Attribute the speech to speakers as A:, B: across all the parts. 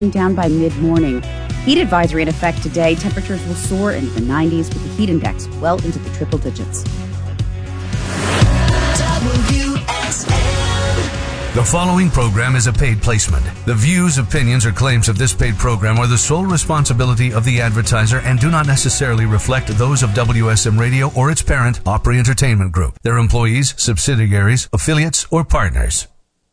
A: down by mid-morning. Heat advisory in effect today. Temperatures will soar into the 90s with the heat index well into the triple digits.
B: The following program is a paid placement. The views, opinions, or claims of this paid program are the sole responsibility of the advertiser and do not necessarily reflect those of WSM Radio or its parent, Opry Entertainment Group, their employees, subsidiaries, affiliates, or partners.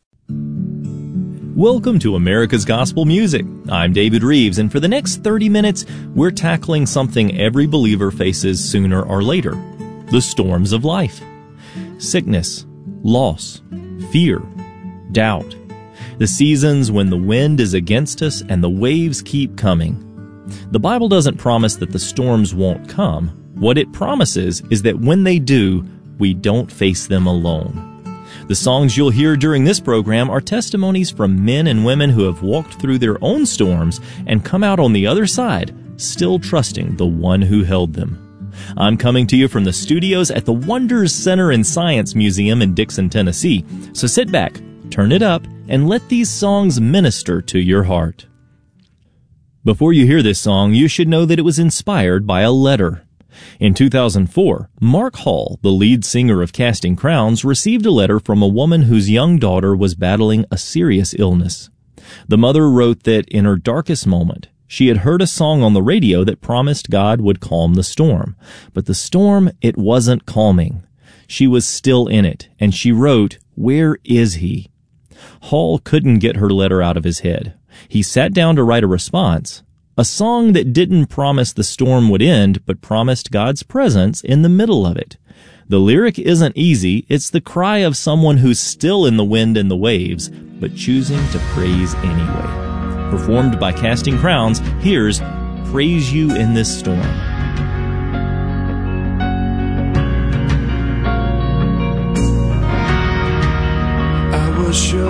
C: Welcome to America's Gospel Music. I'm David Reeves, and for the next 30 minutes, we're tackling something every believer faces sooner or later: the storms of life. Sickness, loss, fear, doubt. The seasons when the wind is against us and the waves keep coming. The Bible doesn't promise that the storms won't come. What it promises is that when they do, we don't face them alone. The songs you'll hear during this program are testimonies from men and women who have walked through their own storms and come out on the other side, still trusting the one who held them. I'm coming to you from the studios at the Wonders Center and Science Museum in Dixon, Tennessee. So sit back, turn it up, and let these songs minister to your heart. Before you hear this song, you should know that it was inspired by a letter. In 2004, Mark Hall, the lead singer of Casting Crowns, received a letter from a woman whose young daughter was battling a serious illness. The mother wrote that in her darkest moment, she had heard a song on the radio that promised God would calm the storm. But the storm, it wasn't calming. She was still in it, and she wrote, "Where is he?" Hall couldn't get her letter out of his head. He sat down to write a response, a song that didn't promise the storm would end, but promised God's presence in the middle of it. The lyric isn't easy. It's the cry of someone who's still in the wind and the waves, but choosing to praise anyway. Performed by Casting Crowns, here's "Praise You in This Storm."
D: I was sure